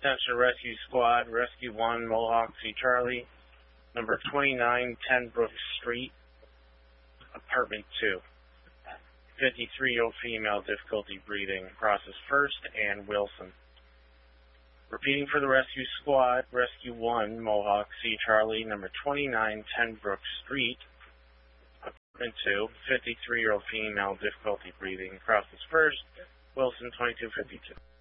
Attention Rescue Squad, Rescue 1, Mohawk C. Charlie, number 2910 Brooks Street, Apartment 2. 53-year-old female, difficulty breathing, process first, and Wilson. Repeating for the Rescue Squad, Rescue 1, Mohawk C. Charlie, number 2910 Brooks Street, Apartment 2, 53-year-old female, difficulty breathing, process first, Wilson 2252.